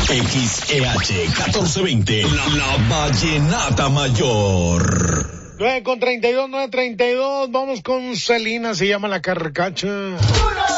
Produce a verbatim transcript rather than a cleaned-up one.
X E H catorce veinte, la, la Vallenata Mayor. nueve con treinta y dos, nueve treinta y dos, vamos con Celina, se llama La Carcacha.